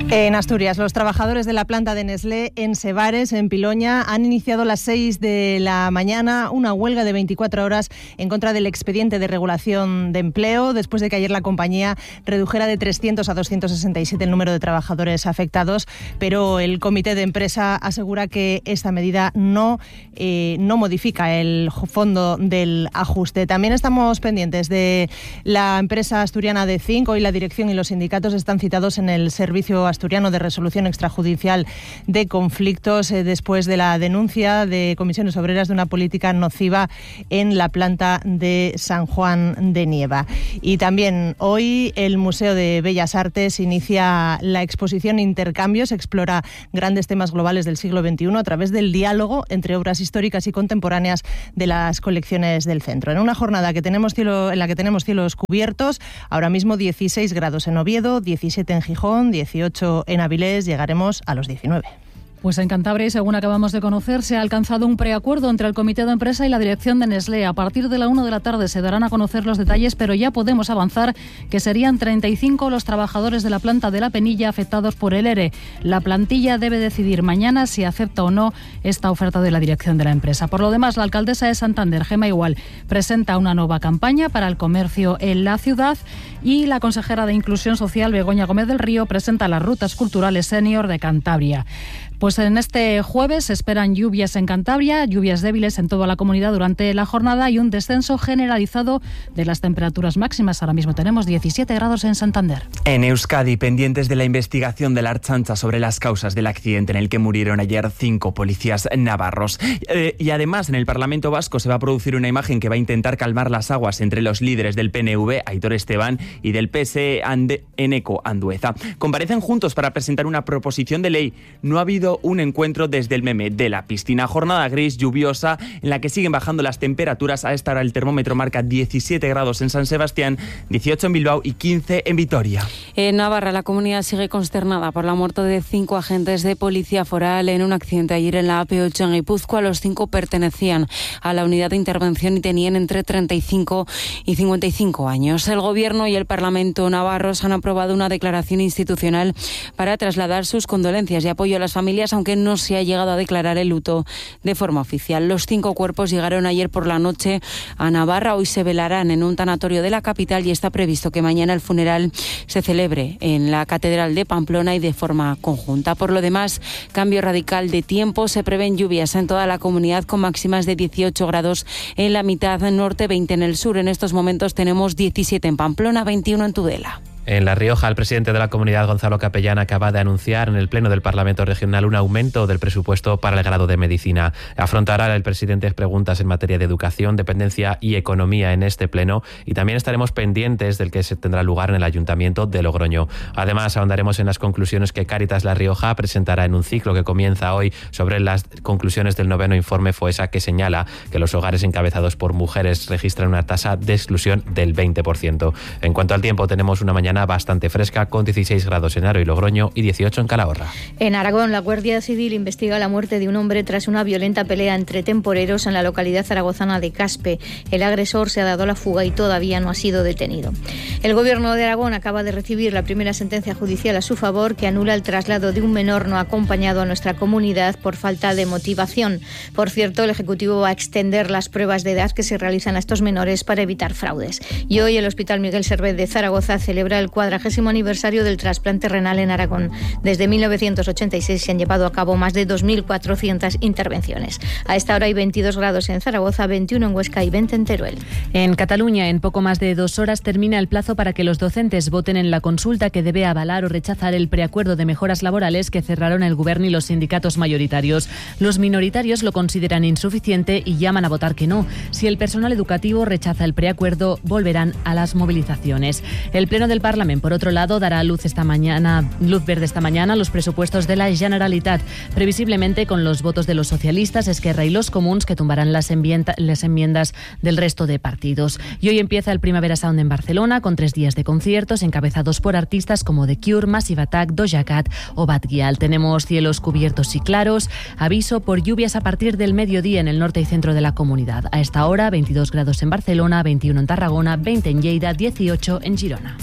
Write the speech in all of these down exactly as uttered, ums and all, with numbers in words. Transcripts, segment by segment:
En Asturias, los trabajadores de la planta de Nestlé en Sevares, en Piloña, han iniciado a las seis de la mañana una huelga de veinticuatro horas en contra del expediente de regulación de empleo, después de que ayer la compañía redujera de trescientos a doscientos sesenta y siete el número de trabajadores afectados, pero el comité de empresa asegura que esta medida no, eh, no modifica el fondo del ajuste. También estamos pendientes de la empresa asturiana de Zinc. Hoy la dirección y los sindicatos están citados en el servicio asturiano de resolución extrajudicial de conflictos eh, después de la denuncia de comisiones obreras de una política nociva en la planta de San Juan de Nieva. Y también hoy el Museo de Bellas Artes inicia la exposición Intercambios, explora grandes temas globales del siglo veintiuno a través del diálogo entre obras históricas y contemporáneas de las colecciones del centro. En una jornada que tenemos cielo, en la que tenemos cielos cubiertos, ahora mismo dieciséis grados en Oviedo, diecisiete en Gijón, dieciocho en Avilés, llegaremos a los diecinueve. Pues en Cantabria, según acabamos de conocer, se ha alcanzado un preacuerdo entre el comité de empresa y la dirección de Nestlé. A partir de la una de la tarde se darán a conocer los detalles, pero ya podemos avanzar que serían treinta y cinco los trabajadores de la planta de La Penilla afectados por el ERE. La plantilla debe decidir mañana si acepta o no esta oferta de la dirección de la empresa. Por lo demás, la alcaldesa de Santander, Gemma Igual, presenta una nueva campaña para el comercio en la ciudad y la consejera de Inclusión Social, Begoña Gómez del Río, presenta las rutas culturales senior de Cantabria. Pues en este jueves se esperan lluvias en Cantabria, lluvias débiles en toda la comunidad durante la jornada y un descenso generalizado de las temperaturas máximas. Ahora mismo tenemos diecisiete grados en Santander. En Euskadi, pendientes de la investigación de la Ertzaintza sobre las causas del accidente en el que murieron ayer cinco policías navarros. Eh, y además, en el Parlamento Vasco se va a producir una imagen que va a intentar calmar las aguas entre los líderes del P N V, Aitor Esteban, y del P S E, Ande, Eneco Andueza. Comparecen juntos para presentar una proposición de ley. No ha habido un encuentro desde el meme de la piscina. Jornada gris, lluviosa, en la que siguen bajando las temperaturas. A esta hora el termómetro marca diecisiete grados en San Sebastián, dieciocho en Bilbao y quince en Vitoria. En Navarra, la comunidad sigue consternada por la muerte de cinco agentes de policía foral en un accidente ayer en la A P ocho en Guipúzcoa. Los cinco pertenecían a la unidad de intervención y tenían entre treinta y cinco y cincuenta y cinco años. El Gobierno y el Parlamento navarros han aprobado una declaración institucional para trasladar sus condolencias y apoyo a las familias, aunque no se ha llegado a declarar el luto de forma oficial. Los cinco cuerpos llegaron ayer por la noche a Navarra. Hoy se velarán en un tanatorio de la capital y está previsto que mañana el funeral se celebre en la Catedral de Pamplona y de forma conjunta. Por lo demás, cambio radical de tiempo. Se prevén lluvias en toda la comunidad con máximas de dieciocho grados en la mitad norte, veinte en el sur. En estos momentos tenemos diecisiete en Pamplona, veintiuno en Tudela. En La Rioja, el presidente de la comunidad, Gonzalo Capellán, acaba de anunciar en el Pleno del Parlamento Regional un aumento del presupuesto para el grado de Medicina. Afrontará el presidente preguntas en materia de educación, dependencia y economía en este Pleno, y también estaremos pendientes del que se tendrá lugar en el Ayuntamiento de Logroño. Además, ahondaremos en las conclusiones que Cáritas La Rioja presentará en un ciclo que comienza hoy sobre las conclusiones del noveno informe FOESA, que señala que los hogares encabezados por mujeres registran una tasa de exclusión del veinte por ciento. En cuanto al tiempo, tenemos una mañana bastante fresca, con dieciséis grados en Aro y Logroño y dieciocho en Calahorra. En Aragón, la Guardia Civil investiga la muerte de un hombre tras una violenta pelea entre temporeros en la localidad zaragozana de Caspe. El agresor se ha dado a la fuga y todavía no ha sido detenido. El Gobierno de Aragón acaba de recibir la primera sentencia judicial a su favor que anula el traslado de un menor no acompañado a nuestra comunidad por falta de motivación. Por cierto, el Ejecutivo va a extender las pruebas de edad que se realizan a estos menores para evitar fraudes. Y hoy el Hospital Miguel Servet de Zaragoza celebra el cuadragésimo aniversario del trasplante renal en Aragón. Desde mil novecientos ochenta y seis se han llevado a cabo más de dos mil cuatrocientas intervenciones. A esta hora hay veintidós grados en Zaragoza, veintiuno en Huesca y veinte en Teruel. En Cataluña, en poco más de dos horas termina el plazo para que los docentes voten en la consulta que debe avalar o rechazar el preacuerdo de mejoras laborales que cerraron el Gobierno y los sindicatos mayoritarios. Los minoritarios lo consideran insuficiente y llaman a votar que no. Si el personal educativo rechaza el preacuerdo, volverán a las movilizaciones. El Pleno del Parlamento, por otro lado, dará luz esta mañana, luz verde esta mañana a los presupuestos de la Generalitat, previsiblemente con los votos de los socialistas, Esquerra y los Comuns, que tumbarán las, enmienda, las enmiendas del resto de partidos. Y hoy empieza el Primavera Sound en Barcelona, con tres días de conciertos encabezados por artistas como The Cure, Massive Attack, Doja Cat o Bad Gyal. Tenemos cielos cubiertos y claros, aviso por lluvias a partir del mediodía en el norte y centro de la comunidad. A esta hora, veintidós grados en Barcelona, veintiuno en Tarragona, veinte en Lleida, dieciocho en Girona.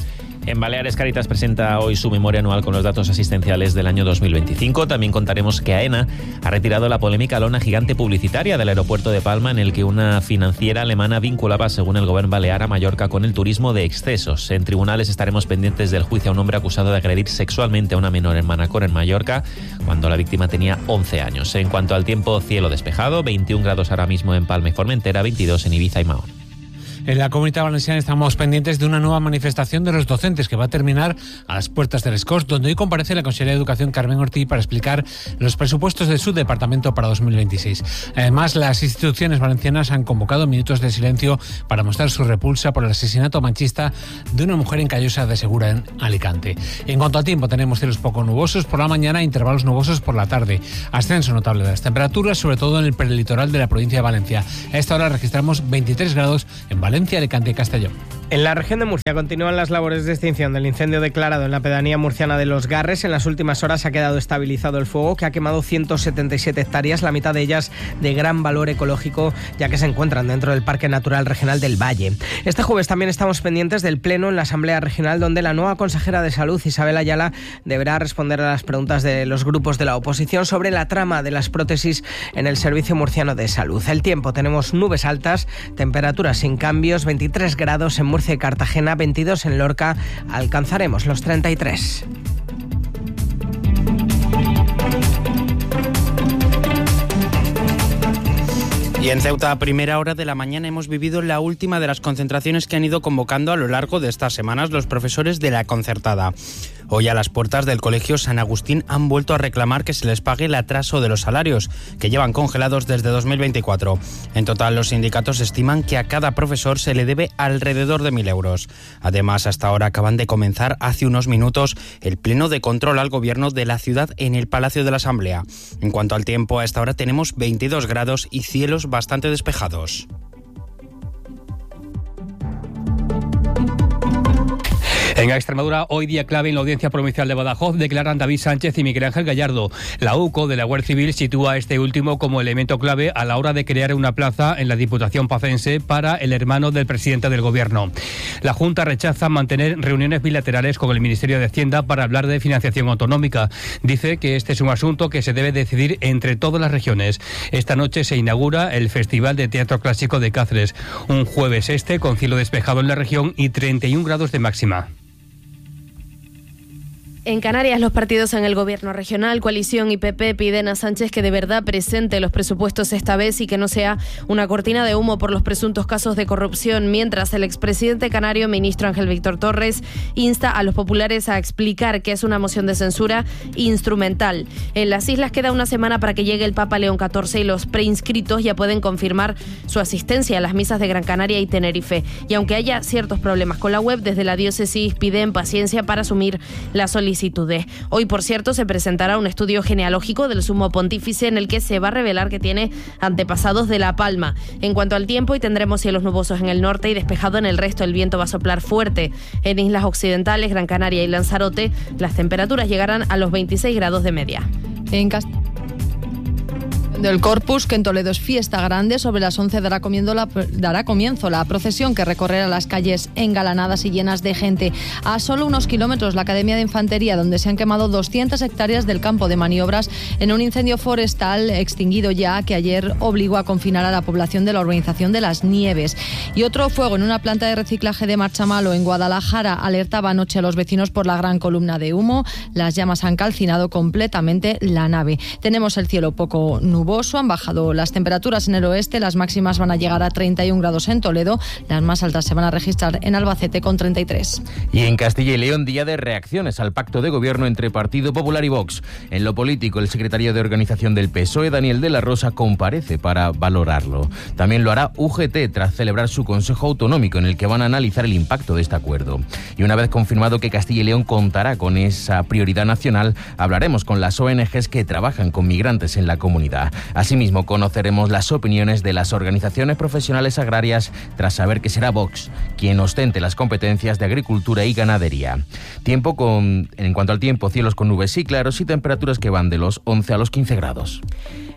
En Baleares, Cáritas presenta hoy su memoria anual con los datos asistenciales del año dos mil veinticinco. También contaremos que AENA ha retirado la polémica lona gigante publicitaria del aeropuerto de Palma, en el que una financiera alemana vinculaba, según el gobierno balear, a Mallorca con el turismo de excesos. En tribunales estaremos pendientes del juicio a un hombre acusado de agredir sexualmente a una menor en Manacor, en Mallorca, cuando la víctima tenía once años. En cuanto al tiempo, cielo despejado, veintiún grados ahora mismo en Palma y Formentera, veintidós en Ibiza y Mahón. En la Comunitat Valenciana estamos pendientes de una nueva manifestación de los docentes que va a terminar a las puertas del S C O S, donde hoy comparece la consejera de Educación, Carmen Ortiz, para explicar los presupuestos de su departamento para dos mil veintiséis. Además, las instituciones valencianas han convocado minutos de silencio para mostrar su repulsa por el asesinato machista de una mujer en Callosa de Segura, en Alicante. En cuanto al tiempo, tenemos cielos poco nubosos por la mañana e intervalos nubosos por la tarde. Ascenso notable de las temperaturas, sobre todo en el prelitoral de la provincia de Valencia. A esta hora registramos veintitrés grados en Valencia. Valencia, Alicante y Castellón. En la región de Murcia continúan las labores de extinción del incendio declarado en la pedanía murciana de Los Garres. En las últimas horas ha quedado estabilizado el fuego, que ha quemado ciento setenta y siete hectáreas, la mitad de ellas de gran valor ecológico, ya que se encuentran dentro del Parque Natural Regional del Valle. Este jueves también estamos pendientes del pleno en la Asamblea Regional, donde la nueva consejera de Salud, Isabel Ayala, deberá responder a las preguntas de los grupos de la oposición sobre la trama de las prótesis en el Servicio Murciano de Salud. El tiempo, tenemos nubes altas, temperaturas sin cambios, veintitrés grados en Murcia y Cartagena, veintidós en Lorca, alcanzaremos los treinta y tres. Y en Ceuta, a primera hora de la mañana, hemos vivido la última de las concentraciones que han ido convocando a lo largo de estas semanas los profesores de la concertada. Hoy, a las puertas del Colegio San Agustín, han vuelto a reclamar que se les pague el atraso de los salarios, que llevan congelados desde dos mil veinticuatro. En total, los sindicatos estiman que a cada profesor se le debe alrededor de mil euros. Además, hasta ahora acaban de comenzar, hace unos minutos, el pleno de control al gobierno de la ciudad en el Palacio de la Asamblea. En cuanto al tiempo, a esta hora tenemos veintidós grados y cielos bastante despejados. En Extremadura, hoy día clave en la Audiencia Provincial de Badajoz, declaran David Sánchez y Miguel Ángel Gallardo. La UCO de la Guardia Civil sitúa a este último como elemento clave a la hora de crear una plaza en la Diputación pacense para el hermano del presidente del Gobierno. La Junta rechaza mantener reuniones bilaterales con el Ministerio de Hacienda para hablar de financiación autonómica. Dice que este es un asunto que se debe decidir entre todas las regiones. Esta noche se inaugura el Festival de Teatro Clásico de Cáceres, un jueves este con cielo despejado en la región y treinta y un grados de máxima. En Canarias, los partidos en el gobierno regional, Coalición y P P, piden a Sánchez que de verdad presente los presupuestos esta vez y que no sea una cortina de humo por los presuntos casos de corrupción, mientras el expresidente canario, ministro Ángel Víctor Torres, insta a los populares a explicar que es una moción de censura instrumental. En las islas queda una semana para que llegue el Papa León catorce y los preinscritos ya pueden confirmar su asistencia a las misas de Gran Canaria y Tenerife. Y aunque haya ciertos problemas con la web, desde la diócesis piden paciencia para asumir la solicitud. Hoy, por cierto, se presentará un estudio genealógico del sumo pontífice en el que se va a revelar que tiene antepasados de La Palma. En cuanto al tiempo, hoy tendremos cielos nubosos en el norte y despejado en el resto. El viento va a soplar fuerte en islas occidentales, Gran Canaria y Lanzarote. Las temperaturas llegarán a los veintiséis grados de media. En Cast- del Corpus, que en Toledo es fiesta grande. Sobre las once dará comienzo, la, dará comienzo la procesión que recorrerá las calles engalanadas y llenas de gente. A solo unos kilómetros, la Academia de Infantería, donde se han quemado doscientas hectáreas del campo de maniobras en un incendio forestal extinguido ya, que ayer obligó a confinar a la población de la urbanización de Las Nieves. Y otro fuego en una planta de reciclaje de Marchamalo, en Guadalajara, alertaba anoche a los vecinos por la gran columna de humo. Las llamas han calcinado completamente la nave. Tenemos el cielo poco nuboso. Han bajado las temperaturas en el oeste, las máximas van a llegar a treinta y un grados en Toledo, las más altas se van a registrar en Albacete con treinta y tres. Y en Castilla y León, día de reacciones al pacto de gobierno entre Partido Popular y Vox. En lo político, el secretario de organización del P S O E, Daniel de la Rosa, comparece para valorarlo. También lo hará U G T tras celebrar su Consejo Autonómico, en el que van a analizar el impacto de este acuerdo. Y una vez confirmado que Castilla y León contará con esa prioridad nacional, hablaremos con las O N Ges que trabajan con migrantes en la comunidad. Asimismo, conoceremos las opiniones de las organizaciones profesionales agrarias tras saber que será Vox quien ostente las competencias de agricultura y ganadería. Tiempo con, en cuanto al tiempo, cielos con nubes y claros y temperaturas que van de los once a los quince grados.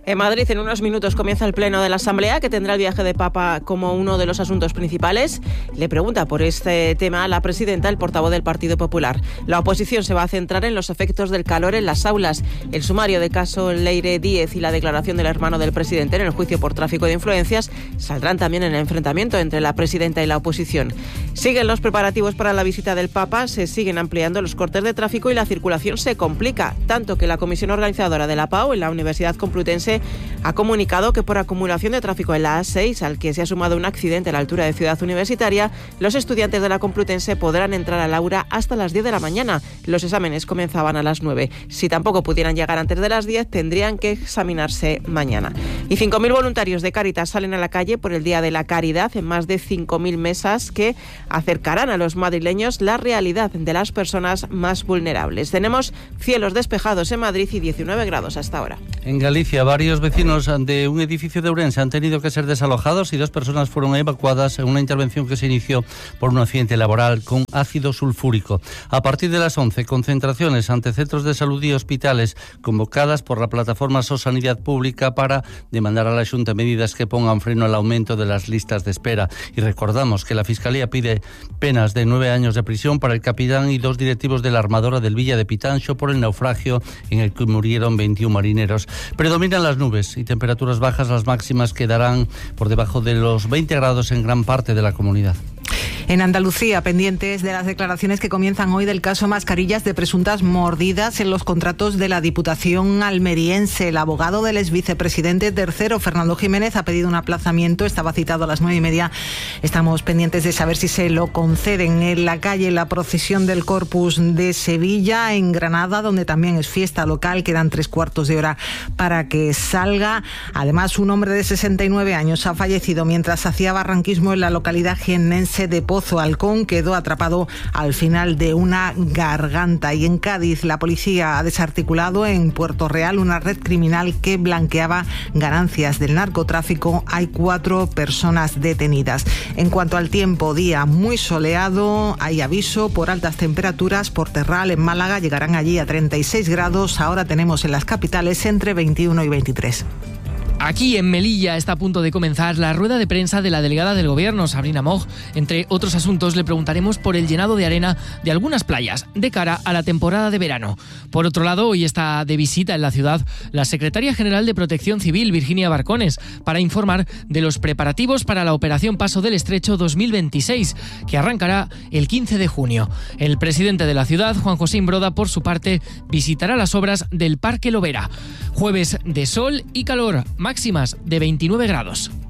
En Madrid, en unos minutos, comienza el pleno de la Asamblea, que tendrá el viaje de Papa como uno de los asuntos principales. Le pregunta por este tema a la presidenta, el portavoz del Partido Popular. La oposición se va a centrar en los efectos del calor en las aulas. El sumario de caso Leire Díez y la declaración del hermano del presidente en el juicio por tráfico de influencias saldrán también en el enfrentamiento entre la presidenta y la oposición. Siguen los preparativos para la visita del Papa, se siguen ampliando los cortes de tráfico y la circulación se complica, tanto que la comisión organizadora de la P A U en la Universidad Complutense ha comunicado que por acumulación de tráfico en la A seis, al que se ha sumado un accidente a la altura de Ciudad Universitaria, los estudiantes de la Complutense podrán entrar al aula hasta las diez de la mañana. Los exámenes comenzaban a las nueve. Si tampoco pudieran llegar antes de las diez, tendrían que examinarse mañana. Y cinco mil voluntarios de Cáritas salen a la calle por el Día de la Caridad en más de cinco mil mesas que acercarán a los madrileños la realidad de las personas más vulnerables. Tenemos cielos despejados en Madrid y diecinueve grados hasta ahora. En Galicia, varios vecinos de un edificio de Ourense han tenido que ser desalojados y dos personas fueron evacuadas en una intervención que se inició por un accidente laboral con ácido sulfúrico. A partir de las once, concentraciones ante centros de salud y hospitales convocadas por la plataforma So Sanidad Pública para demandar a la Xunta medidas que pongan freno al aumento de las listas de espera. Y recordamos que la Fiscalía pide penas de nueve años de prisión para el capitán y dos directivos de la armadora del Villa de Pitanxo por el naufragio en el que murieron veintiún marineros. Predominan las nubes y temperaturas bajas, las máximas quedarán por debajo de los veinte grados en gran parte de la comunidad. En Andalucía, pendientes de las declaraciones que comienzan hoy del caso Mascarillas de presuntas mordidas en los contratos de la Diputación almeriense. El abogado del exvicepresidente tercero, Fernando Jiménez, ha pedido un aplazamiento. Estaba citado a las nueve y media. Estamos pendientes de saber si se lo conceden. En la calle, la procesión del Corpus de Sevilla, en Granada, donde también es fiesta local. Quedan tres cuartos de hora para que salga. Además, un hombre de sesenta y nueve años ha fallecido mientras hacía barranquismo en la localidad jiennense de Pozo Alcón. Quedó atrapado al final de una garganta. Y en Cádiz, la policía ha desarticulado en Puerto Real una red criminal que blanqueaba ganancias del narcotráfico. Hay cuatro personas detenidas. En cuanto al tiempo, día muy soleado. Hay aviso por altas temperaturas. Por Terral, en Málaga, llegarán allí a treinta y seis grados. Ahora tenemos en las capitales entre veintiuno y veintitrés. Aquí en Melilla está a punto de comenzar la rueda de prensa de la delegada del Gobierno, Sabrina Moig. Entre otros asuntos, le preguntaremos por el llenado de arena de algunas playas de cara a la temporada de verano. Por otro lado, hoy está de visita en la ciudad la secretaria general de Protección Civil, Virginia Barcones, para informar de los preparativos para la Operación Paso del Estrecho dos mil veintiséis, que arrancará el quince de junio. El presidente de la ciudad, Juan José Imbroda, por su parte, visitará las obras del Parque Lovera. Jueves de sol y calor, máximas de veintinueve grados.